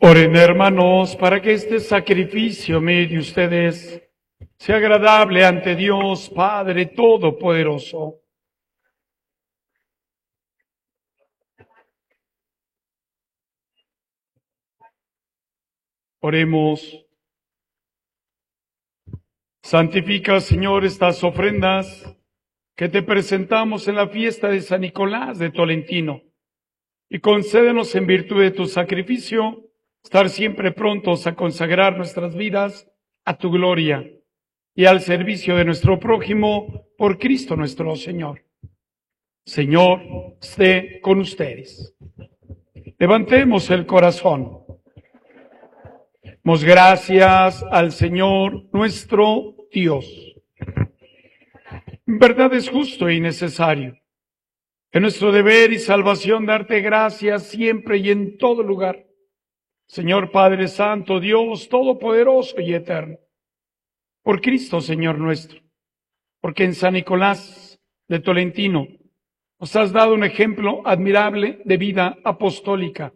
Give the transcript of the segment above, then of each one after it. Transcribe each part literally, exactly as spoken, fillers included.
Oren, hermanos, para que este sacrificio mío de ustedes sea agradable ante Dios Padre Todopoderoso. Oremos. Santifica, Señor, estas ofrendas que te presentamos en la fiesta de San Nicolás de Tolentino, y concédenos en virtud de tu sacrificio estar siempre prontos a consagrar nuestras vidas a tu gloria y al servicio de nuestro prójimo por Cristo nuestro Señor. Señor, esté con ustedes. Levantemos el corazón. Demos gracias al Señor nuestro Dios. En verdad es justo y necesario, es nuestro deber y salvación darte gracias siempre y en todo lugar, Señor Padre Santo, Dios Todopoderoso y Eterno, por Cristo Señor nuestro, porque en San Nicolás de Tolentino nos has dado un ejemplo admirable de vida apostólica.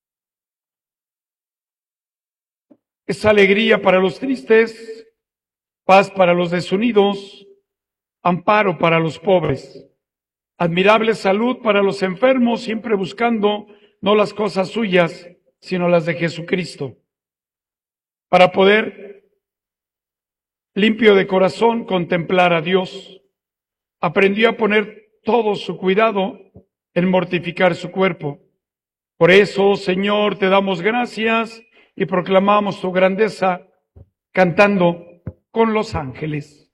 Es alegría para los tristes, paz para los desunidos, amparo para los pobres, admirable salud para los enfermos, siempre buscando no las cosas suyas, sino las de Jesucristo, para poder, limpio de corazón, contemplar a Dios. Aprendió a poner todo su cuidado en mortificar su cuerpo. Por eso, Señor, te damos gracias y proclamamos tu grandeza cantando con los ángeles.